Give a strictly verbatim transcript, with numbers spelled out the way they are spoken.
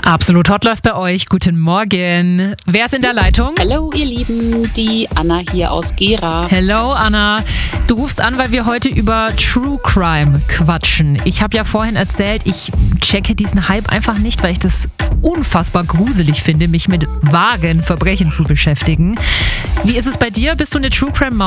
Absolut Hot läuft bei euch. Guten Morgen. Wer ist in der Leitung? Hallo ihr Lieben, die Anna hier aus Gera. Hello Anna. Du rufst an, weil wir heute über True Crime quatschen. Ich habe ja vorhin erzählt, ich checke diesen Hype einfach nicht, weil ich das unfassbar gruselig finde, mich mit wahren Verbrechen zu beschäftigen. Wie ist es bei dir? Bist du eine True Crime